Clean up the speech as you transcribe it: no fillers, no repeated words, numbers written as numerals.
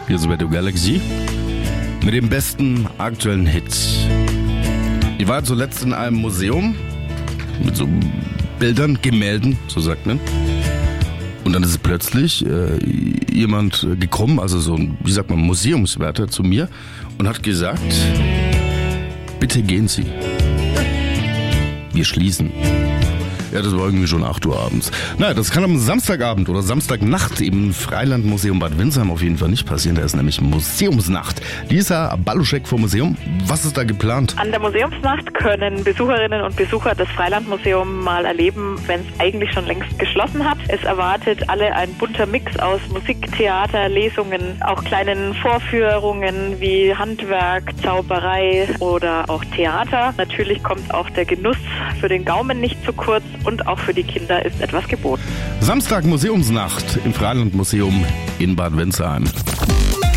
Hier ist Radio Galaxy mit dem besten aktuellen Hit. Ich war zuletzt in einem Museum mit so Bildern, Gemälden, so sagt man. Und dann ist plötzlich jemand gekommen, also so ein, wie sagt man, Museumswärter zu mir und hat gesagt, bitte gehen Sie. Wir schließen. Ja, das war irgendwie schon 8 Uhr abends. Naja, das kann am Samstagabend oder Samstagnacht im Freilandmuseum Bad Windsheim auf jeden Fall nicht passieren. Da ist nämlich Museumsnacht. Lisa Baluschek vom Museum, was ist da geplant? An der Museumsnacht können Besucherinnen und Besucher das Freilandmuseum mal erleben, wenn es eigentlich schon längst geschlossen hat. Es erwartet alle ein bunter Mix aus Musik, Theater, Lesungen, auch kleinen Vorführungen wie Handwerk, Zauberei oder auch Theater. Natürlich kommt auch der Genuss für den Gaumen nicht zu kurz. Und auch für die Kinder ist etwas geboten. Samstag Museumsnacht im Freilandmuseum in Bad Windsheim.